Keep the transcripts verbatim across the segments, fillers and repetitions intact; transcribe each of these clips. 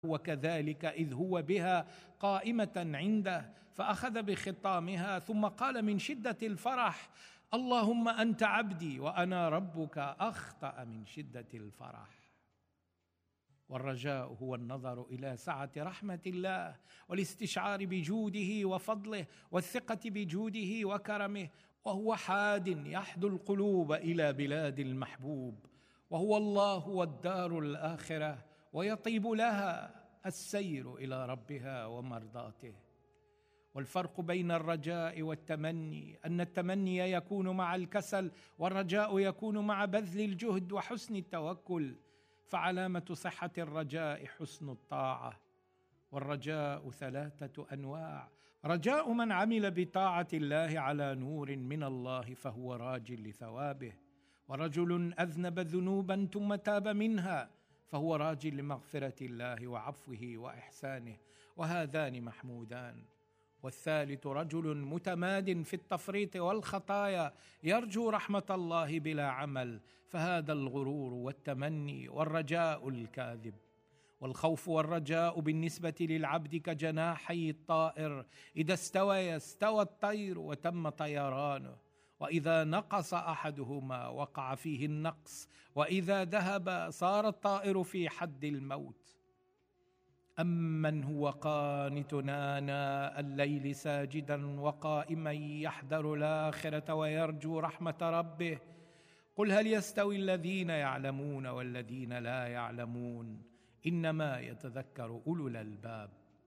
وكذلك إذ هو بها قائمة عنده فأخذ بخطامها ثم قال من شدة الفرح: اللهم أنت عبدي وأنا ربك، أخطأ من شدة الفرح. والرجاء هو النظر إلى سعة رحمة الله والاستشعار بجوده وفضله والثقة بجوده وكرمه، وهو حاد يحدو القلوب إلى بلاد المحبوب، وهو الله والدار الآخرة، ويطيب لها السير إلى ربها ومرضاته. والفرق بين الرجاء والتمني أن التمني يكون مع الكسل، والرجاء يكون مع بذل الجهد وحسن التوكل. فعلامة صحة الرجاء حسن الطاعة. والرجاء ثلاثة أنواع: رجاء من عمل بطاعة الله على نور من الله فهو راج لثوابه، ورجل أذنب ذنوبا ثم تاب منها فهو راج لمغفرة الله وعفوه وإحسانه، وهذان محمودان. والثالث رجل متماد في التفريط والخطايا يرجو رحمة الله بلا عمل، فهذا الغرور والتمني والرجاء الكاذب. والخوف والرجاء بالنسبة للعبد كجناحي الطائر، إذا استوى استوى الطير وتم طيرانه، وإذا نقص أحدهما وقع فيه النقص، وإذا ذهب صار الطائر في حد الموت. أمن هو قانت آناء الليل ساجدا وقائما يحذر الآخرة ويرجو رحمة ربه، قل هل يستوي الذين يعلمون والذين لا يعلمون، إنما يتذكر أولو الألباب.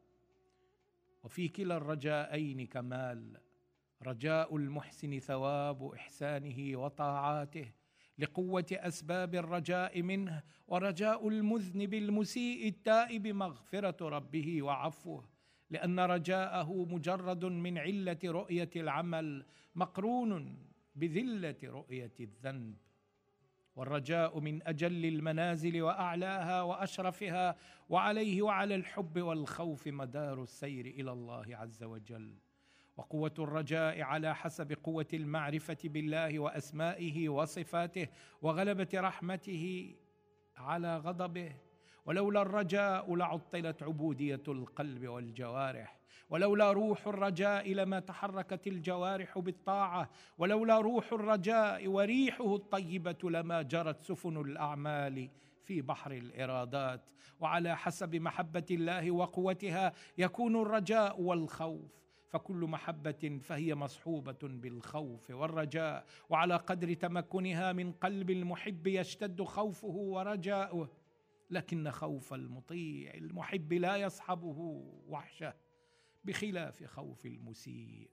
وفي كلا الرجاءين كمال: رجاء المحسن ثواب إحسانه وطاعاته لقوة أسباب الرجاء منه، ورجاء المذنب المسيء التائب مغفرة ربه وعفوه، لأن رجاءه مجرد من علة رؤية العمل مقرون بذلة رؤية الذنب. والرجاء من أجل المنازل وأعلاها وأشرفها، وعليه وعلى الحب والخوف مدار السير إلى الله عز وجل. وقوة الرجاء على حسب قوة المعرفة بالله وأسمائه وصفاته وغلبة رحمته على غضبه. ولولا الرجاء لعطلت عبودية القلب والجوارح، ولولا روح الرجاء لما تحركت الجوارح بالطاعة، ولولا روح الرجاء وريحه الطيبة لما جرت سفن الأعمال في بحر الإرادات. وعلى حسب محبة الله وقوتها يكون الرجاء والخوف، فكل محبة فهي مصحوبة بالخوف والرجاء، وعلى قدر تمكنها من قلب المحب يشتد خوفه ورجاؤه. لكن خوف المطيع المحب لا يصحبه وحشة بخلاف خوف المسيء،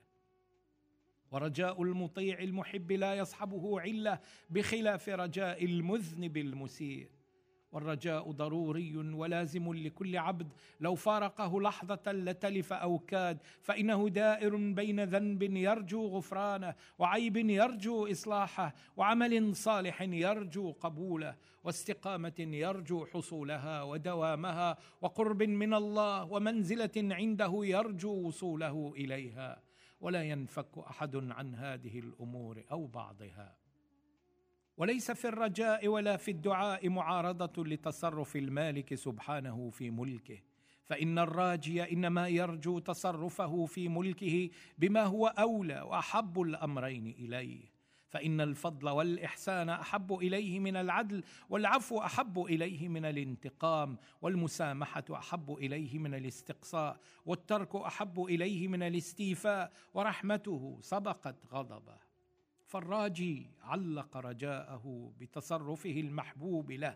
ورجاء المطيع المحب لا يصحبه علة بخلاف رجاء المذنب المسيء. والرجاء ضروري ولازم لكل عبد، لو فارقه لحظة لتلف أو كاد، فإنه دائر بين ذنب يرجو غفرانه، وعيب يرجو إصلاحه، وعمل صالح يرجو قبوله، واستقامة يرجو حصولها ودوامها، وقرب من الله ومنزلة عنده يرجو وصوله إليها. ولا ينفك أحد عن هذه الأمور أو بعضها. وليس في الرجاء ولا في الدعاء معارضة لتصرف المالك سبحانه في ملكه، فإن الراجي إنما يرجو تصرفه في ملكه بما هو أولى وأحب الأمرين إليه، فإن الفضل والإحسان أحب إليه من العدل، والعفو أحب إليه من الانتقام، والمسامحة أحب إليه من الاستقصاء، والترك أحب إليه من الاستيفاء، ورحمته سبقت غضبه. فالراجي علق رجاءه بتصرفه المحبوب له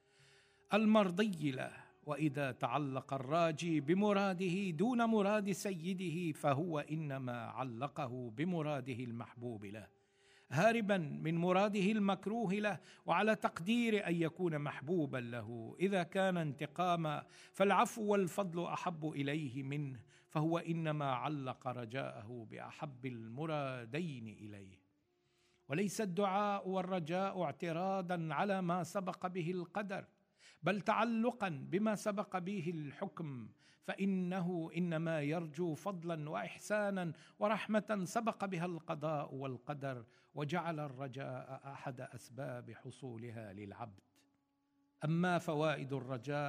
المرضي له، وإذا تعلق الراجي بمراده دون مراد سيده فهو إنما علقه بمراده المحبوب له، هاربا من مراده المكروه له، وعلى تقدير أن يكون محبوبا له. إذا كان انتقاما فالعفو والفضل أحب إليه منه، فهو إنما علق رجاءه بأحب المرادين إليه. وليس الدعاء والرجاء اعتراضا على ما سبق به القدر، بل تعلقا بما سبق به الحكم، فإنه إنما يرجو فضلا وإحسانا ورحمة سبق بها القضاء والقدر، وجعل الرجاء أحد أسباب حصولها للعبد. أما فوائد الرجاء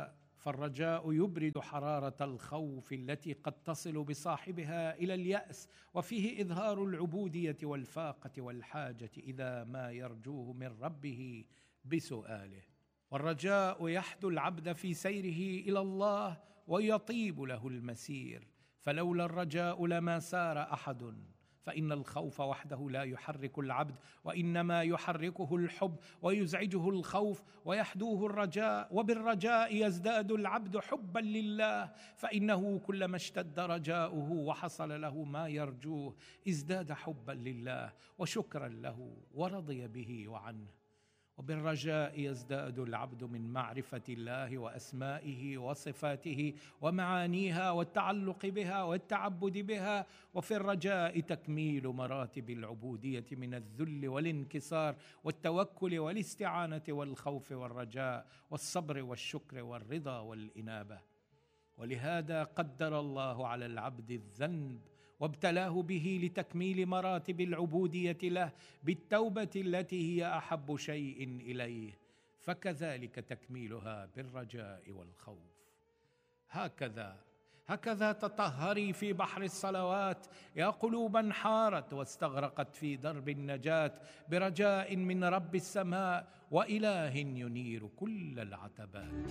فالرجاء يبرد حرارة الخوف التي قد تصل بصاحبها إلى اليأس، وفيه إظهار العبودية والفاقة والحاجة إذا ما يرجوه من ربه بسؤاله. والرجاء يحدو العبد في سيره إلى الله ويطيب له المسير، فلولا الرجاء لما سار أحد، فإن الخوف وحده لا يحرك العبد، وإنما يحركه الحب ويزعجه الخوف ويحدوه الرجاء. وبالرجاء يزداد العبد حبا لله، فإنه كلما اشتد رجاؤه وحصل له ما يرجوه ازداد حبا لله وشكرا له ورضي به وعنه. وبالرجاء يزداد العبد من معرفة الله وأسمائه وصفاته ومعانيها والتعلق بها والتعبد بها. وفي الرجاء تكميل مراتب العبودية من الذل والانكسار والتوكل والاستعانة والخوف والرجاء والصبر والشكر والرضا والإنابة. ولهذا قدر الله على العبد الذنب وابتلاه به لتكميل مراتب العبودية له بالتوبة التي هي أحب شيء إليه، فكذلك تكميلها بالرجاء والخوف. هكذا هكذا تطهري في بحر الصلوات يا قلوبا حارت واستغرقت في درب النجاة، برجاء من رب السماء وإله ينير كل العتبات.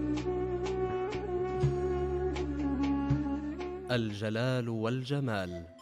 الجلال والجمال